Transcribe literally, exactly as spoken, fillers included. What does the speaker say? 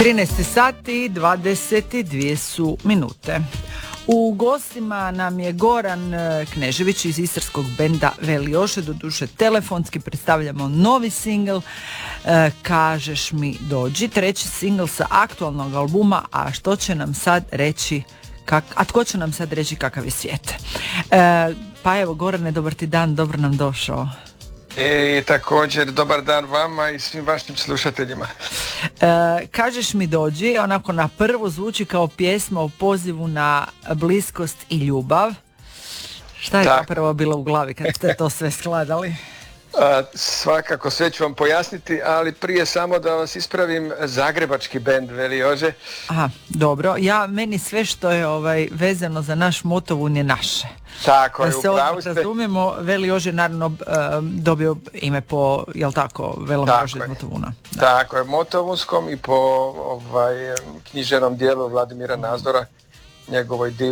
trinaest sati i dvadeset dvije su minute. U gostima nam je Goran Knežević iz istarskog benda Velioše, doduše telefonski predstavljamo novi singl e, Kažeš mi dođi, treći singl sa aktualnog albuma, a što će nam sad reći kak, a tko će nam sad reći kakav je svijet. E, pa evo Gorane, dobar ti dan, dobro nam došao. I također dobar dan vama i svim vašim slušateljima. E, kažeš mi dođi, onako na prvu zvuči kao pjesma o pozivu na bliskost i ljubav. Šta je Tak. prvo bilo u glavi kad ste to sve skladali? A, svakako sve ću vam pojasniti, ali prije samo da vas ispravim, zagrebački bend Veliože. Aha, dobro. Ja, meni sve što je ovaj vezano za naš Motovun je naše. Tako Da je, se upravo odmah ste. razumijemo, Veliože naravno um, dobio ime po, jel tako, Velomrože iz Motovuna. Da. Tako je, motovunskom i po ovaj, književnom dijelu Vladimira Nazdora, njegovoj